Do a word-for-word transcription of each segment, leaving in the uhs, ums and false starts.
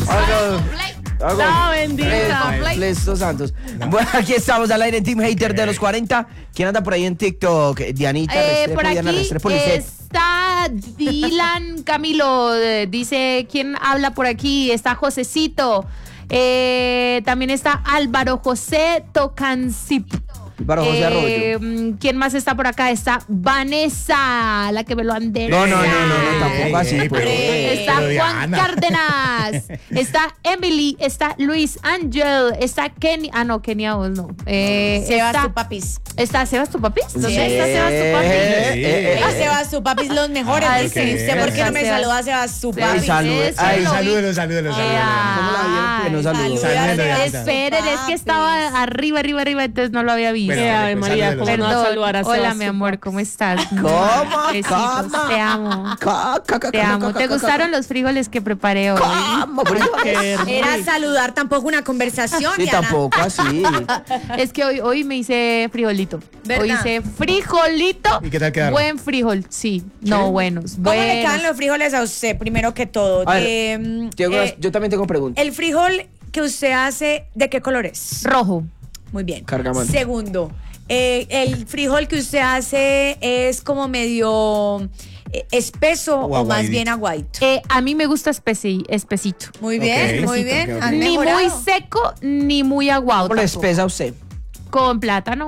No, bendita. Listo, Santos. Bueno, aquí estamos al aire en Team Hater de los cuarenta. ¿Quién anda por ahí en TikTok? Dianita Eh, Restrepo, por Diana aquí Restrepo, Lisette. está Dylan Camilo, eh, dice, ¿quién habla por aquí? Está Josecito, eh, también está Álvaro José Tocancip. Para José Eh, Arroyo. ¿Quién más está por acá? Está Vanessa, la que me lo endereza. No, no, no, no, no, tampoco así. Ey, Pues. pero- Está pero Juan Diana. Cárdenas, está Emily, está Luis Ángel, está Kenny, ah no, Kenia vos no. Eh, Sebas está, tu papis. ¿Está Sebas tu papis? ¿Dónde Sí. está Sebas tu papis? Eh, eh, eh, A eh. Sebas tu papis los mejores. Ay, ¿Usted sí, ¿Usted por qué no me Sebas. saluda a Sebas tu Ay, papis? salud. eso Ay, lo vi. Salúdelo, salúdelo, salúdelo. ¿Cómo la vieron que no saludó? Salud. Salúdelo, Diana. Esperen, es que estaba arriba, arriba, arriba, entonces no lo había visto. Bueno, Eh, Ave pues, María, salúdelo, ¿cómo no va a Perdón. saludar a Hola, Sebas, mi tu amor, papi? ¿cómo estás? ¿Cómo? Besitos, ¿Cómo? te amo. Ca- ca- ca- Te ca- amo. ca- ¿Te ca- gustaron los frijoles que preparé hoy? ¿Cómo? Qué Era rico. saludar tampoco una conversación, Sí, Diana. tampoco así. Es que hoy, hoy me hice frijolito. ¿Verdad? Hoy hice frijolito. ¿Y qué tal quedaron? Buen frijol, sí. No, buenos. ¿Cómo le buenos. quedan los frijoles a usted, primero que todo? A ver, Eh, tengo eh, unas- yo también tengo preguntas. el frijol que usted hace, ¿de qué color es? Rojo. Muy bien. Cargamante. Segundo, eh, el frijol que usted hace es como medio eh, espeso O o, más aguadito. bien aguadito. Eh, a mí me gusta espesi espesito. Muy bien, Ok. muy Espesito, bien. ok, ok. han Ni mejorado. muy seco, ni muy aguado. ¿Cómo le tampoco. espesa a usted? Con plátano.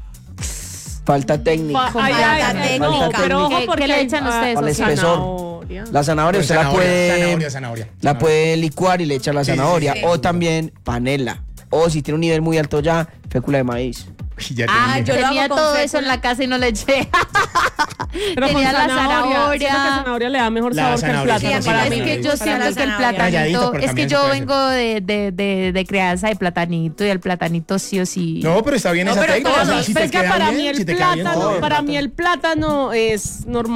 Falta técnica. Fa- ay, ay, Falta ay, no, técnica. pero ojo ¿Qué- porque qué le hay- echan ah, ustedes? Para el espesor. zanahoria. La zanahoria Pues usted la zanahoria, puede, zanahoria, zanahoria, la zanahoria. puede licuar y le echa la Sí, sí, zanahoria. sí. O también panela. O si tiene un nivel muy alto ya, fécula de maíz. Uy, ya Ah, terminé. yo lo Tenía hago con todo fécula. eso en la casa y no le eché. Pero Tenía con la zanahoria. zanahoria. Siento que zanahoria le da mejor La sabor que el zanahoria, plátano. sí, para a mí mí. Es que yo Para siento la que el zanahoria. Rayadito, platanito, pero es que también yo se puede vengo de, de, de, de crianza de platanito y el platanito sí o sí. No, pero está bien No, esa pero técnica. todos, si Pero te es que queda para bien, mí el si te queda bien plátano, todo. para mí el plátano es normal.